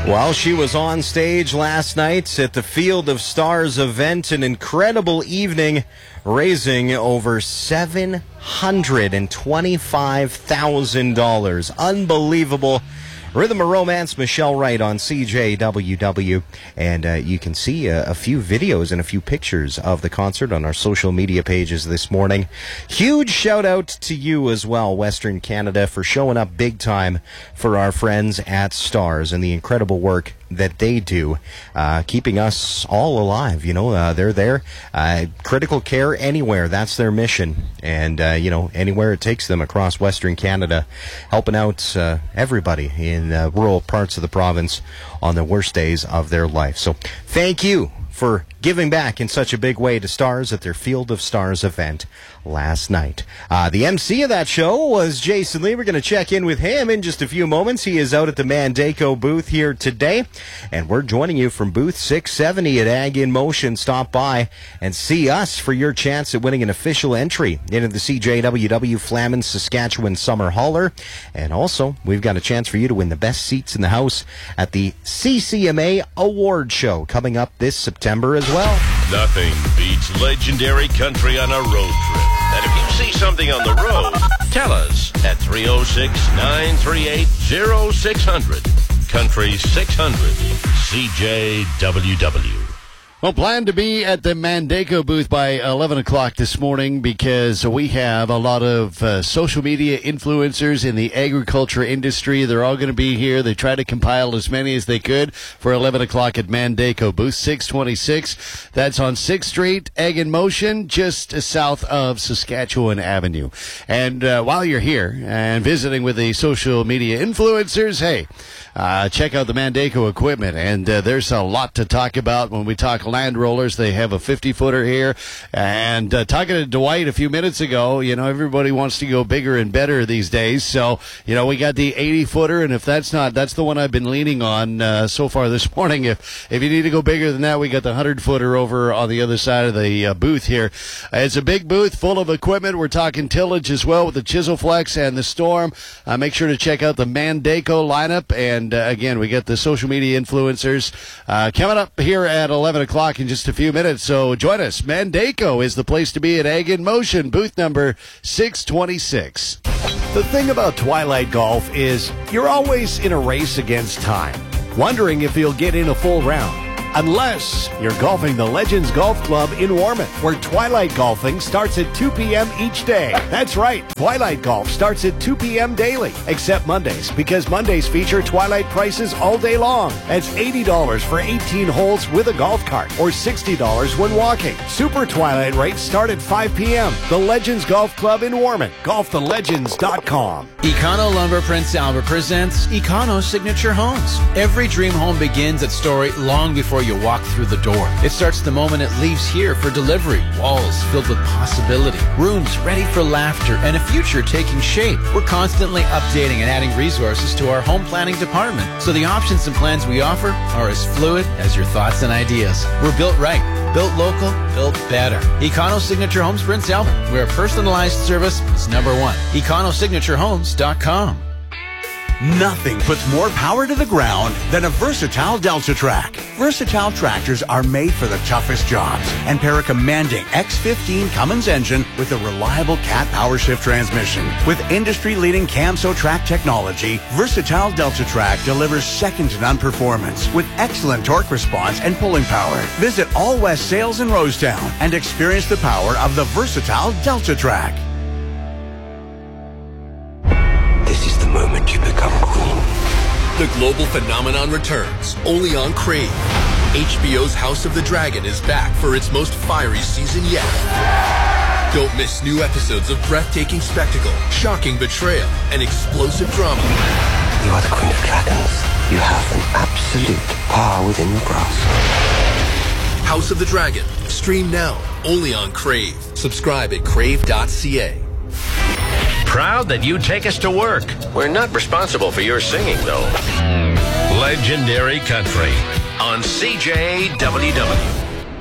Well, she was on stage last night at the Field of Stars event, an incredible evening, raising over $725,000. Unbelievable. Rhythm of Romance, Michelle Wright on CJWW. And you can see a few videos and a few pictures of the concert on our social media pages this morning. Huge shout out to you as well, Western Canada, for showing up big time for our friends at Stars and the incredible work that they do, keeping us all alive. You know, they're there. Critical care anywhere. That's their mission. And, anywhere it takes them across Western Canada, helping out everybody in rural parts of the province on the worst days of their life. So thank you for giving back in such a big way to Stars at their Field of Stars event last night. The MC of that show was Jason Lee. We're going to check in with him in just a few moments. He is out at the Mandako booth here today, and we're joining you from booth 670 at Ag in Motion. Stop by and see us for your chance at winning an official entry into the CJWW Flamin Saskatchewan Summer Hauler. And also, we've got a chance for you to win the best seats in the house at the CCMA Award Show coming up this September as well. Nothing beats legendary country on a road trip. And if you see something on the road, tell us at 306-938-0600. Country 600, CJWW. Well, plan to be at the Mandako booth by 11 o'clock this morning because we have a lot of social media influencers in the agriculture industry. They're all going to be here. They try to compile as many as they could for 11 o'clock at Mandako, booth 626. That's on 6th Street, Ag in Motion, just south of Saskatchewan Avenue. And while you're here and visiting with the social media influencers, hey, check out the Mandako equipment. And there's a lot to talk about when we talk land rollers. They have a 50-footer here. And talking to Dwight a few minutes ago, everybody wants to go bigger and better these days. So, we got the 80-footer, and if that's the one I've been leaning on so far this morning. If you need to go bigger than that, we got the 100-footer over on the other side of the booth here. It's a big booth full of equipment. We're talking tillage as well with the Chisel Flex and the Storm. Make sure to check out the Mandako lineup. And, again, we got the social media influencers coming up here at 11 o'clock in just a few minutes, so join us. Mandako is the place to be at Ag in Motion, booth number 626. The thing about Twilight Golf is you're always in a race against time, wondering if you'll get in a full round. Unless you're golfing the Legends Golf Club in Warman, where Twilight Golfing starts at 2 p.m. each day. That's right, Twilight Golf starts at 2 p.m. daily, except Mondays, because Mondays feature Twilight prices all day long. That's $80 for 18 holes with a golf cart, or $60 when walking. Super Twilight rates start at 5 p.m. The Legends Golf Club in Warman. GolfTheLegends.com. Econo Lumber Prince Albert presents Econo Signature Homes. Every dream home begins at Story long before you walk through the door. It starts the moment it leaves here for delivery. Walls filled with possibility. Rooms ready for laughter and a future taking shape. We're constantly updating and adding resources to our home planning department, so the options and plans we offer are as fluid as your thoughts and ideas. We're built right, built local, built better. Econo Signature Homes Prince Albert, where personalized service is number one. EconoSignatureHomes.com. Nothing puts more power to the ground than a Versatile Delta-Trac. Versatile tractors are made for the toughest jobs and pair a commanding X15 Cummins engine with a reliable Cat power shift transmission. With industry-leading Camso track technology, Versatile Delta-Trac delivers second-to-none performance with excellent torque response and pulling power. Visit All West Sales in Rosetown and experience the power of the Versatile Delta-Trac. This is the moment you become queen. The global phenomenon returns, only on Crave. HBO's House of the Dragon is back for its most fiery season yet. Don't miss new episodes of breathtaking spectacle, shocking betrayal, and explosive drama. You are the Queen of Dragons. You have an absolute power within your grasp. House of the Dragon. Stream now, only on Crave. Subscribe at crave.ca. Proud that you take us to work. We're not responsible for your singing, though. Legendary Country on CJWW.